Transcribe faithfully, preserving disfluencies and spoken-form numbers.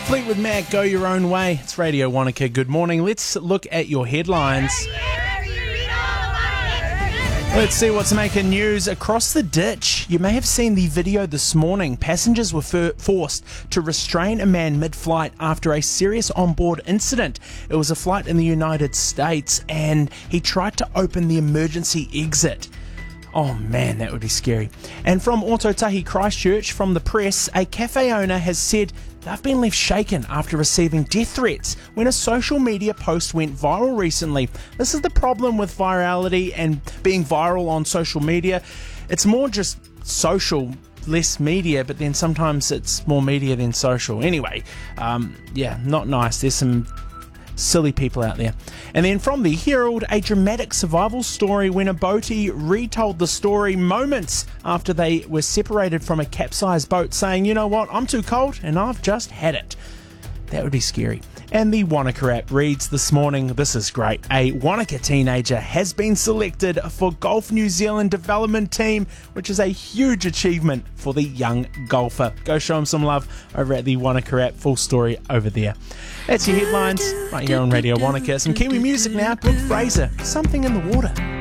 Fleetwood Mac, Go Your Own Way. It's Radio Wanaka. Good morning. Let's look at your headlines. Let's see what's making news across the ditch. You may have seen the video this morning. Passengers were for- forced to restrain a man mid-flight after a serious onboard incident. It was a flight in the United States and he tried to open the emergency exit. Oh man, that would be scary. And from Ōtautahi Christchurch, from the press, a cafe owner has said they've been left shaken after receiving death threats when a social media post went viral recently. This is the problem with virality and being viral on social media. It's more just social, less media, but then sometimes it's more media than social. Anyway, um, yeah, not nice. There's some silly people out there. And then from the Herald, a dramatic survival story when a boatie retold the story moments after they were separated from a capsized boat, saying, you know what, I'm too cold and I've just had it. That would be scary. And the Wanaka app reads this morning, this is great, a Wanaka teenager has been selected for Golf New Zealand development team, which is a huge achievement for the young golfer. Go show him some love over at the Wanaka app, full story over there. That's your headlines right here on Radio Wanaka. Some Kiwi music now, Brooke Fraser, Something in the Water.